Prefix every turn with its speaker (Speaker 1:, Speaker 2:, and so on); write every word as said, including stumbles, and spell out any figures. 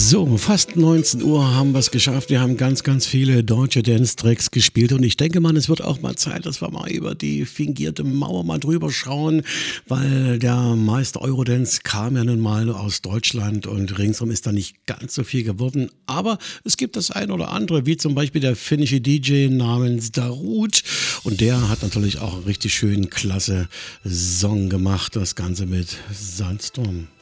Speaker 1: So, fast neunzehn Uhr haben wir es geschafft. Wir haben ganz, ganz viele deutsche Dance-Tracks gespielt und ich denke mal, es wird auch mal Zeit, dass wir mal über die fingierte Mauer mal drüber schauen, weil der Meister Eurodance kam ja nun mal aus Deutschland und ringsum ist da nicht ganz so viel geworden. Aber es gibt das ein oder andere, wie zum Beispiel der finnische D J namens Darut und der hat natürlich auch einen richtig schönen, klasse Song gemacht, das Ganze mit Sandstorm.